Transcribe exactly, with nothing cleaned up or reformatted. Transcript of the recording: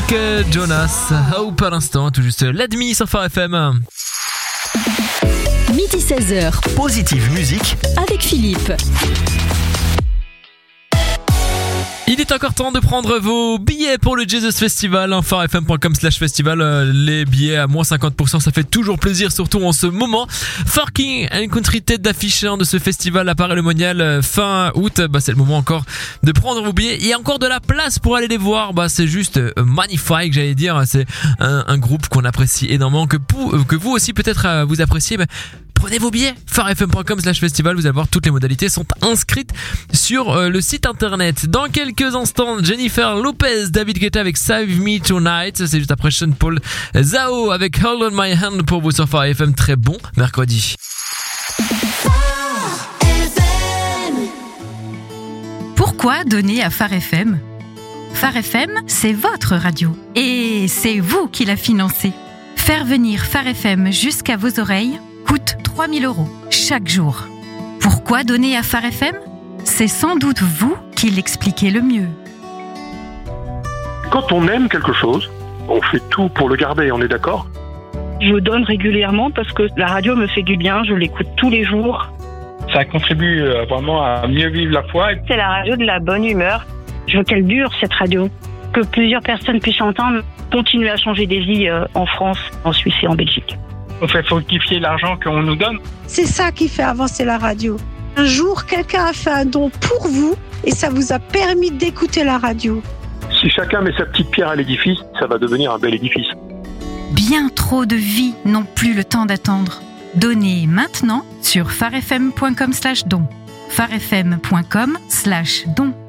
Nick Jonas. Hope à l'instant, tout juste l'admis sur Phare F M. Midi seize heures. Positive musique avec Philippe. Il est encore temps de prendre vos billets pour le Jesus Festival, hein, farfm.com slash festival, euh, les billets à moins cinquante pour cent, ça fait toujours plaisir, surtout en ce moment. Forking, une country tête d'affiche hein, de ce festival à Paris-le-Monial, euh, fin août, bah, c'est le moment encore de prendre vos billets. Il y a encore de la place pour aller les voir, bah, c'est juste euh, magnifique, j'allais dire, c'est un, un groupe qu'on apprécie énormément, que, pour, euh, que vous aussi peut-être euh, vous appréciez, bah, prenez vos billets, farfm.com slash festival, vous allez voir, toutes les modalités sont inscrites sur euh, le site internet. Dans quelques instants, Jennifer Lopez, David Guetta avec Save Me Tonight, c'est juste après Sean Paul, Zao avec Hold On My Hand pour vous sur Phare F M. Très bon mercredi. Pourquoi donner à Phare F M ? Phare F M, c'est votre radio et c'est vous qui la financez. Faire venir Phare F M jusqu'à vos oreilles coûte trois mille euros chaque jour. Pourquoi donner à Phare F M ? C'est sans doute vous qui l'expliquez le mieux. Quand on aime quelque chose, on fait tout pour le garder, on est d'accord ? Je donne régulièrement parce que la radio me fait du bien, je l'écoute tous les jours. Ça contribue vraiment à mieux vivre la foi. C'est la radio de la bonne humeur. Je veux qu'elle dure, cette radio. Que plusieurs personnes puissent entendre, continuer à changer des vies en France, en Suisse et en Belgique. On fait fructifier l'argent qu'on nous donne. C'est ça qui fait avancer la radio. Un jour, quelqu'un a fait un don pour vous et ça vous a permis d'écouter la radio. Si chacun met sa petite pierre à l'édifice, ça va devenir un bel édifice. Bien trop de vies n'ont plus le temps d'attendre. Donnez maintenant sur farfm.com slash don. farfm.com slash don.